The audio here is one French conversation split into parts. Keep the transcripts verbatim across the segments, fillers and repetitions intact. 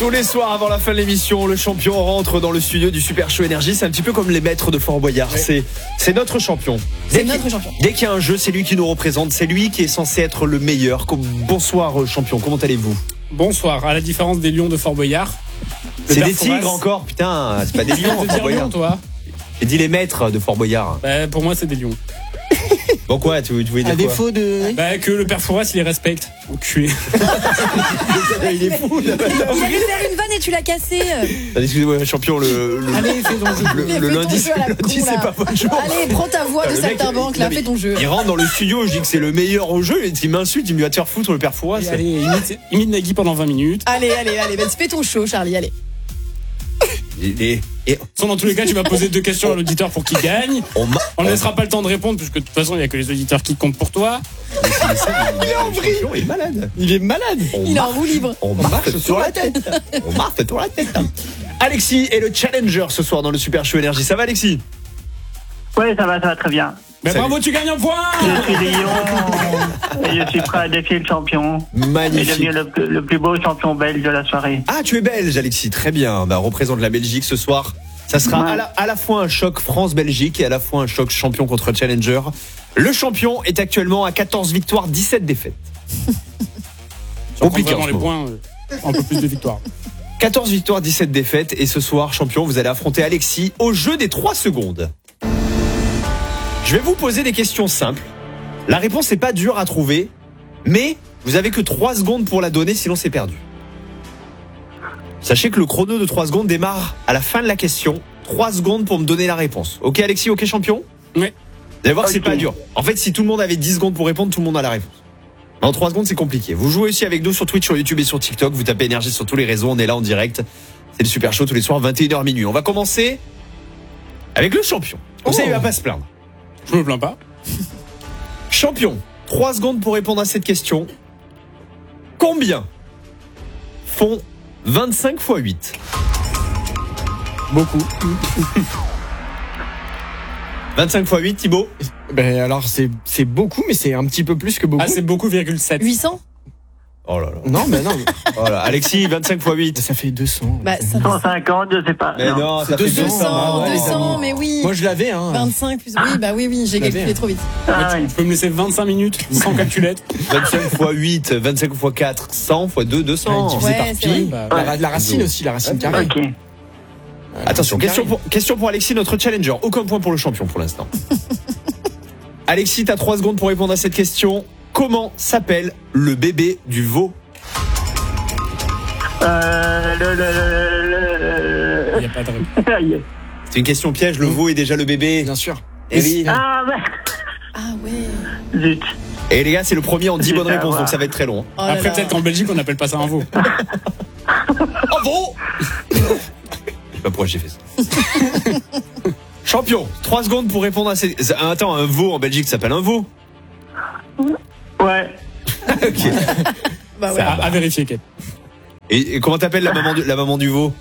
Tous les soirs avant la fin de l'émission, le champion rentre dans le studio du Super Show Énergie. C'est un petit peu comme les maîtres de Fort Boyard. Ouais. C'est, c'est notre champion. C'est dès notre champion. Dès qu'il y a un jeu, c'est lui qui nous représente. C'est lui qui est censé être le meilleur. Bonsoir champion, comment allez-vous? Bonsoir, à la différence des lions de Fort Boyard. C'est des tigres encore, putain, c'est pas des lions. C'est dire lion, toi. J'ai dit les maîtres de Fort Boyard. Bah, pour moi, c'est des lions. Bon quoi, tu, tu voulais dire à quoi? défaut de... Bah que le père Fouras, il les respecte. Enculé. Il est fou là. J'allais faire une vanne et tu l'as cassée. Excusez-moi champion, le, le, Allez, fais ton jeu. le, le lundi, jeu à la lundi con, c'est là. pas votre jour. Allez, prends ta voix de saltimbanque, là, fais ton jeu. Il rentre dans le studio, je dis que c'est le meilleur au jeu, et il m'insulte, il me dit va te faire foutre le père Fouras. Allez, imite, imite Nagui pendant vingt minutes. Allez, allez, allez, vas-y, fais ton show, Charlie, allez. Et, et... Sans, dans tous les cas, tu vas poser deux questions à l'auditeur pour qu'il gagne. On ne laissera pas le temps de répondre, puisque de toute façon, il n'y a que les auditeurs qui comptent pour toi. Il est en vrille. Il est malade. Il est malade. On il marche, est en roue libre. On marche sur la tête. On marche sur la tête. Alexis est le challenger ce soir dans le Super Show Énergie. Ça va, Alexis? Oui, ça va, ça va très bien. Mais bravo, tu gagnes un point. Je suis Lyon et je suis prêt à défier le champion. Magnifique. Et devenir le, le plus beau champion belge de la soirée. Ah, tu es belge, Alexis. Très bien. Bah, représente la Belgique ce soir. Ça sera ouais. à, la, à la fois un choc France-Belgique et à la fois un choc champion contre challenger. Le champion est actuellement à quatorze victoires, dix-sept défaites. Compliqué dans les points, un peu plus de victoires. quatorze victoires, dix-sept défaites. Et ce soir, champion, vous allez affronter Alexis au jeu des trois secondes. Je vais vous poser des questions simples. La réponse n'est pas dure à trouver, mais vous avez que trois secondes pour la donner, sinon c'est perdu. Sachez que le chrono de trois secondes démarre à la fin de la question. trois secondes pour me donner la réponse. Ok Alexis, ok champion? Oui. Vous allez voir que okay. c'est pas dur. En fait, si tout le monde avait dix secondes pour répondre, tout le monde a la réponse. Mais en trois secondes, c'est compliqué. Vous jouez aussi avec nous sur Twitch, sur YouTube et sur TikTok. Vous tapez Énergie sur tous les réseaux. On est là en direct. C'est le Super Show tous les soirs, vingt et une heures minuit. On va commencer avec le champion. Comme oh. ça, il va pas se plaindre. Je me plains pas. Champion, trois secondes pour répondre à cette question. Combien font vingt-cinq fois huit? Beaucoup. vingt-cinq fois huit, Thibaut? Ben alors c'est, c'est beaucoup, mais c'est un petit peu plus que beaucoup. Ah, c'est beaucoup, virgule sept. huit cents? Oh là là. Non, mais non. Voilà. Alexis, vingt-cinq fois huit. Ça fait deux cents. Bah, ça cent cinquante, je sais pas. Mais non, non ça deux fait cents, deux cents. deux cents, mais oui. Moi je l'avais, hein. vingt-cinq plus. Oui, bah oui, oui, j'ai calculé trop vite. Ah, tu, oui. tu peux me laisser vingt-cinq minutes sans calculette. vingt-cinq fois huit, vingt-cinq fois quatre, cent fois deux, deux cents. Divisé Ouais, par c'est pi. vrai. La, la racine aussi, la racine carrée. Ok. Attention, question pour, question pour Alexis, notre challenger. Aucun point pour le champion pour l'instant. Alexis, t'as trois secondes pour répondre à cette question. Comment s'appelle le bébé du veau? Euh, le, le, le, Il n'y a pas de réponse. C'est une question piège, le veau est déjà le bébé. Bien sûr. Et oui. Ah, ouais. Ah ouais. Zut. Et les gars, c'est le premier en dix bonnes Ah, réponses, voilà. donc ça va être très long. Oh là Après, là. peut-être qu'en Belgique, on n'appelle pas ça un veau. Oh veau! Je sais pas pourquoi j'ai fait ça. Champion, trois secondes pour répondre à ces... Attends, un veau en Belgique s'appelle un veau? Ouais. Ok. Bah ouais. C'est à, à vérifier, Kate. Et, et comment t'appelles la maman du, la maman du veau?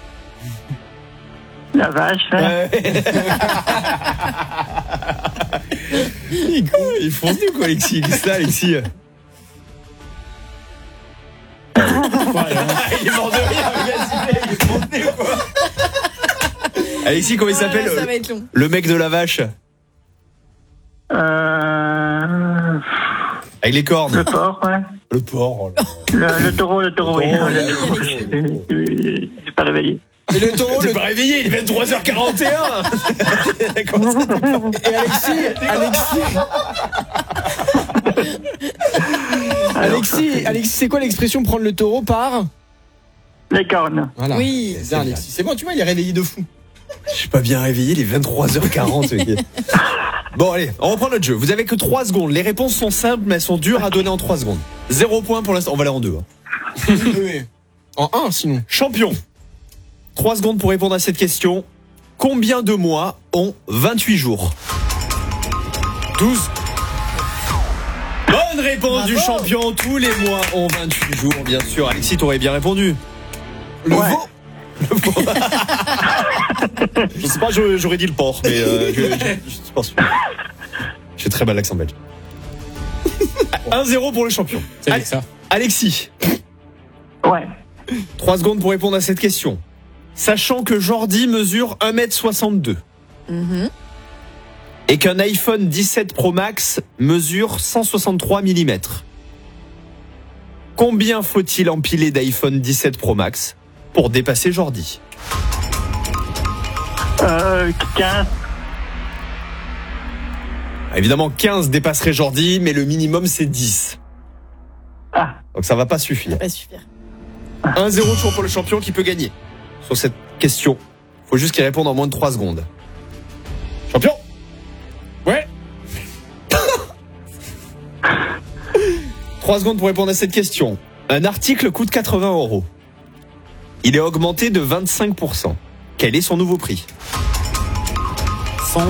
La vache. Ouais. Ouais. Il est con, il fonce du quoi, Alexis? Qu'est-ce que c'est, Alexis? Ouais, Il est mort de rire, il est fondu ou quoi? Alexis, comment il Ah, s'appelle? ça va être long. Le mec de la vache? Euh, Avec les cornes. le porc, ouais. Le porc. Oh là là. Le, le taureau, le taureau, oui. taureau, Je suis pas réveillé. Et le taureau, T'es le... pas réveillé, il est vingt-trois heures quarante et un. Et Alexis, Alexis, Alexis, Alexis, c'est quoi l'expression prendre le taureau par? Les cornes. Voilà. Oui. C'est bien, Alexis. C'est bon, tu vois, il est réveillé de fou. Je suis pas bien réveillé, il est vingt-trois heures quarante. Bon, allez, on reprend notre jeu. Vous avez que trois secondes. Les réponses sont simples, mais elles sont dures à donner en trois secondes. Zéro point pour l'instant. On va aller en deux. Hein. En un, sinon. Champion. trois secondes pour répondre à cette question. Combien de mois ont vingt-huit jours? douze. Bonne réponse Bravo. du champion. Tous les mois ont vingt-huit jours, bien sûr. Alexis, t'aurais bien répondu. Le Ouais. veau. Le veau. Je sais pas, j'aurais, j'aurais dit le porc, mais euh, je, je, je suis pas sûr. Je fais très mal l'accent belge. un zéro pour le champion. C'est Ale- ça. Alexis, Ouais. trois secondes pour répondre à cette question. Sachant que Jordi mesure un mètre soixante-deux Mhm. et qu'un iPhone dix-sept Pro Max mesure cent soixante-trois millimètres, combien faut-il empiler d'iPhone dix-sept Pro Max pour dépasser Jordi? Euh, quinze. Évidemment, quinze dépasserait Jordi, mais le minimum, c'est dix. Ah, Donc ça va pas suffire. Pas super. un zéro toujours pour le champion qui peut gagner sur cette question. Faut juste qu'il réponde en moins de trois secondes. Champion, Ouais. trois secondes pour répondre à cette question. Un article coûte quatre-vingts euros. Il est augmenté de vingt-cinq pour cent. Quel est son nouveau prix? cent.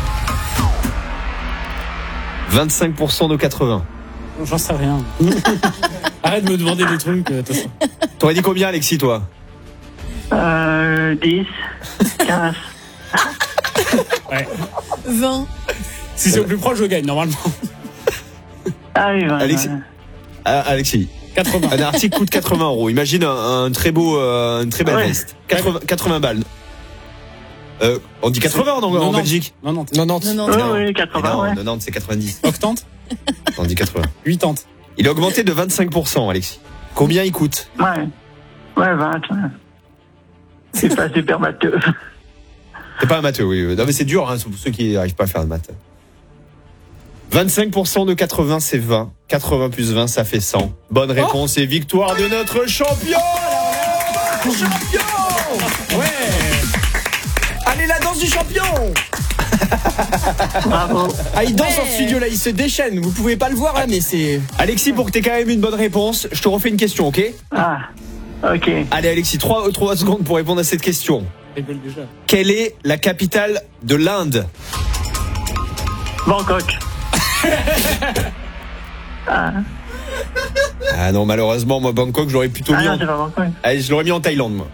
vingt-cinq pour cent de quatre-vingts. J'en sais rien. Arrête de me demander des trucs. euh, de toute façon. T'aurais dit combien, Alexis, toi? euh, dix, quinze. Ouais. vingt. Si c'est au plus proche, je gagne normalement. Ah oui, vingt. Alexis. Ah, Alexis, quatre-vingts. un article coûte quatre-vingts euros. Imagine un, un très beau, euh, une très belle Ouais. veste. quatre-vingts, quatre-vingts balles. Euh, on dit quatre-vingts en, en Non, non. Belgique? Non, non. Non, non. Non, non. Oui, Non. oui, Mais quatre-vingts, non, ouais. quatre-vingt-dix, c'est quatre-vingt-dix. Octante. On dit quatre-vingts. huitante. Il est augmenté de vingt-cinq pour cent, Alexis. Combien il coûte? Ouais. Ouais, vingt. Ouais. C'est pas super matheux. C'est pas un matheux, oui. Non, mais c'est dur, hein, pour ceux qui n'arrivent pas à faire de maths. vingt-cinq pour cent de quatre-vingts, c'est vingt. quatre-vingts plus vingt, ça fait cent. Bonne réponse et victoire de notre champion! Champion! Ouais. Allez, la danse du champion. Bravo. Ah, il danse Ouais. en studio là, il se déchaîne. Vous pouvez pas le voir là, mais c'est. Alexis, pour que t'aies quand même une bonne réponse, je te refais une question, ok? Ah, ok. Allez, Alexis, trois secondes pour répondre à cette question. Rigole déjà. Quelle est la capitale de l'Inde? Bangkok. Ah, Ah non, malheureusement, moi, Bangkok, je l'aurais plutôt ah mis non, en... c'est pas Bangkok. Allez, je l'aurais mis en Thaïlande, moi.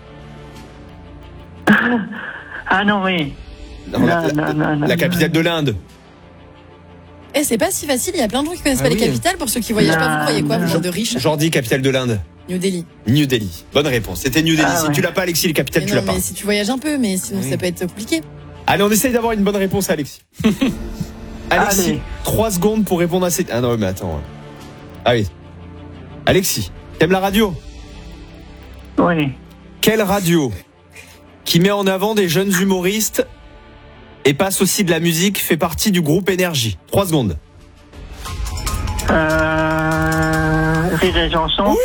Ah non, oui. Non, la, Non, la- non, non, non, la capitale non. de l'Inde. Eh, c'est pas si facile. Il y a plein de gens qui connaissent Ah pas oui. les capitales. Pour ceux qui voyagent pas, vous Non, croyez quoi? Vous non. êtes de riches. Jordi, capitale de l'Inde. New Delhi. New Delhi. Bonne réponse. C'était New Delhi. Ah si ouais. tu l'as pas, Alexis, les capitales, Mais tu l'as non, pas. mais si tu voyages un peu, mais sinon Oui. ça peut être compliqué. Allez, on essaye d'avoir une bonne réponse à Alexis. Alexis, Allez. trois secondes pour répondre à cette... Ah non, mais attends. Ah oui. Alexis, t'aimes la radio? Oui. Quelle radio qui met en avant des jeunes humoristes et passe aussi de la musique fait partie du groupe Énergie? Trois secondes. Euh, Rire et chanson. Non,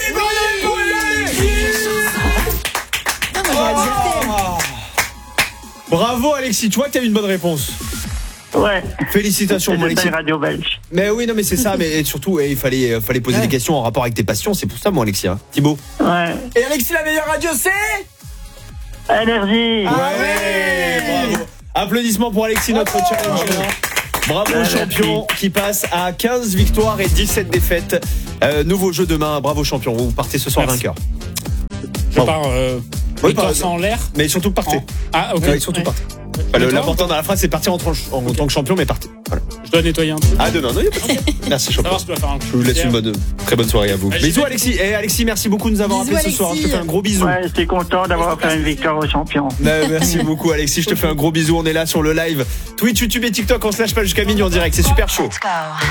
moi, j'aurais dit R T L. Bravo Alexis, tu vois que t'as eu une bonne réponse. Ouais. Félicitations, mon C'est Alexis. une radio belge. Mais oui, non, mais c'est ça, mais surtout, eh, il fallait, fallait poser Ouais. des questions en rapport avec tes passions. C'est pour ça, mon Alexis. Hein. Thibaut. Ouais. Et Alexis, la meilleure radio, c'est. Énergie. Ah ouais, bravo. Applaudissements pour Alexis, notre challenger. Bravo Ouais, champion qui passe à quinze victoires et dix-sept défaites. Euh, nouveau jeu demain. Bravo champion. Vous partez ce soir Merci. vainqueur. Je Bon. pars euh, Oui, le par- torse en l'air. Mais surtout partez. En- Ah, ok. Ouais, surtout Ouais. partez. Et Enfin, le- toi, L'important dans la phrase, c'est partir en, tranche- en tant que champion, mais partez. Voilà. Je dois nettoyer un truc. À demain. Non, y a pas de souci. Merci champion. Savoir si tu dois faire un Je vous laisse une bonne, très bonne soirée à vous. Ouais, Bisous j'ai- Alexis. Et Alexis, merci beaucoup de nous avoir Bisous, appelés ce soir. Je te Alexis. fais un gros bisou. Ouais, j'étais content d'avoir fait une victoire au champion. Bah, merci beaucoup Alexis, je te fais un gros bisou. On est là sur le live Twitch, YouTube et TikTok. On se lâche pas jusqu'à minuit en direct. C'est super chaud. Let's go.